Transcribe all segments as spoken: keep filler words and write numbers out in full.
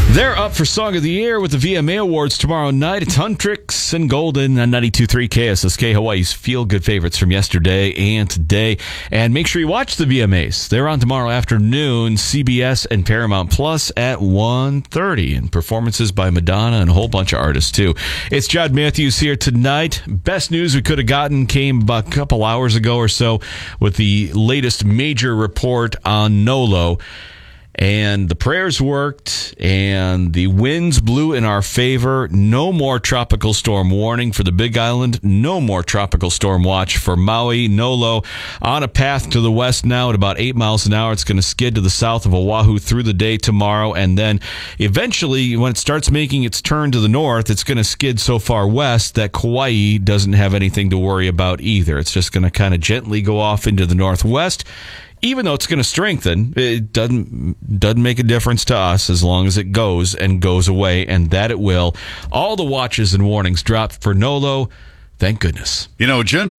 They're up for Song of the Year with the V M A Awards tomorrow night. It's Huntrix and Golden on ninety-two point three K S S K, Hawaii's feel-good favorites from yesterday and today. And make sure you watch the V M As. They're on tomorrow afternoon, C B S and Paramount Plus at one thirty. And performances by Madonna and a whole bunch of artists, too. It's Judd Matthews here tonight. Best news we could have gotten came about a couple hours ago or so with the latest major report on Nolo. And the prayers worked, and the winds blew in our favor. No more tropical storm warning for the Big Island. No more tropical storm watch for Maui. Nolo on a path to the west now at about eight miles an hour. It's going to skid to the south of Oahu through the day tomorrow. And then eventually, when it starts making its turn to the north, it's going to skid so far west that Kauai doesn't have anything to worry about either. It's just going to kind of gently go off into the northwest. Even though it's going to strengthen, it doesn't doesn't make a difference to us as long as it goes and goes away, and that it will. All the watches and warnings dropped for Nolo. Thank goodness. You know, Jen,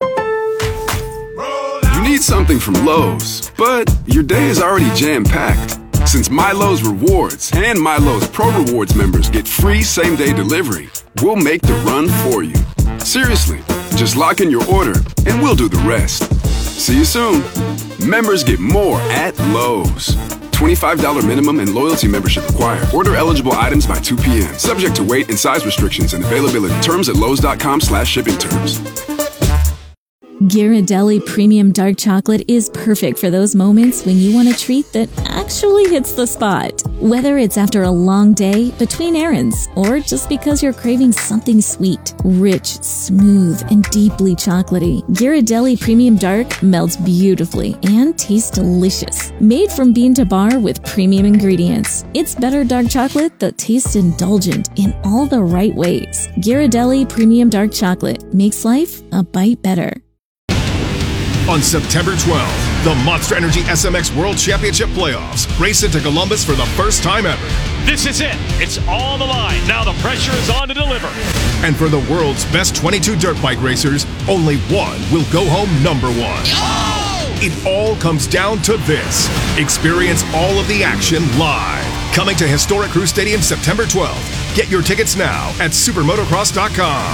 you need something from Lowe's, but your day is already jam-packed. Since MyLowe's Rewards and MyLowe's Pro Rewards members get free same-day delivery, we'll make the run for you. Seriously, just lock in your order, and we'll do the rest. See you soon. Members get more at Lowe's. twenty-five dollars minimum and loyalty membership required. Order eligible items by two p.m. Subject to weight and size restrictions and availability. Terms at lowes.com slash shipping terms. Ghirardelli Premium Dark Chocolate is perfect for those moments when you want a treat that actually hits the spot. Whether it's after a long day, between errands, or just because you're craving something sweet, rich, smooth, and deeply chocolatey, Ghirardelli Premium Dark melts beautifully and tastes delicious. Made from bean to bar with premium ingredients, it's better dark chocolate that tastes indulgent in all the right ways. Ghirardelli Premium Dark Chocolate makes life a bite better. On September twelfth, the Monster Energy S M X World Championship Playoffs race into Columbus for the first time ever. This is it. It's all the line. Now the pressure is on to deliver. And for the world's best twenty-two dirt bike racers, only one will go home number one. Oh! It all comes down to this. Experience all of the action live. Coming to Historic Crew Stadium September twelfth. Get your tickets now at supermotocross dot com.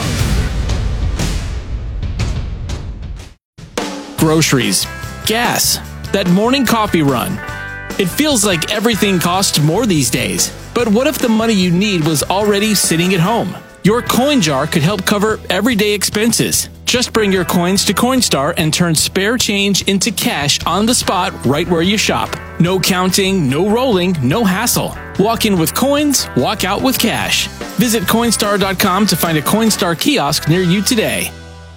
Groceries, gas, that morning coffee run. It feels like everything costs more these days. But what if the money you need was already sitting at home? Your coin jar could help cover everyday expenses. Just bring your coins to Coinstar and turn spare change into cash on the spot right where you shop. No counting, no rolling, no hassle. Walk in with coins, walk out with cash. Visit Coinstar dot com to find a Coinstar kiosk near you today.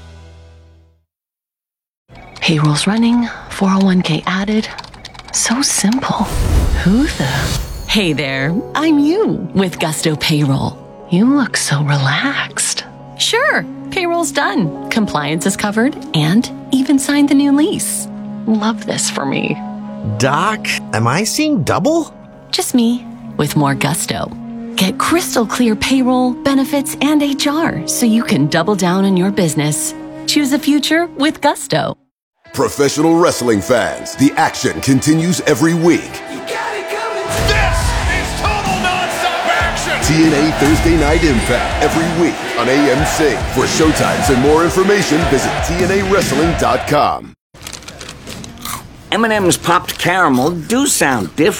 Payroll's running, four oh one k added. So simple. Who the? Hey there, I'm you with Gusto Payroll. You look so relaxed. Sure, payroll's done. Compliance is covered and even signed the new lease. Love this for me. Doc, am I seeing double? Just me with more gusto. Get crystal clear payroll, benefits, and H R so you can double down on your business. Choose a future with Gusto. Professional wrestling fans, the action continues every week. You got it coming. This is total nonstop action. T N A Thursday Night Impact every week on A M C. For showtimes and more information, visit T N A wrestling dot com. M and M's popped caramel do sound different.